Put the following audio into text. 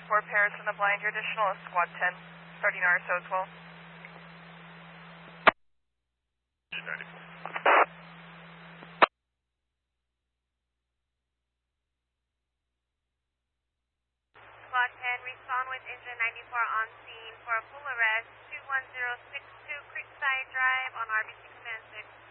4 Paris in the blind. Your additional is squad 10, starting RSO as well. Squad 10, respond with engine 94 on scene for a full arrest, 21062 Creekside Drive on RB 6 and 6.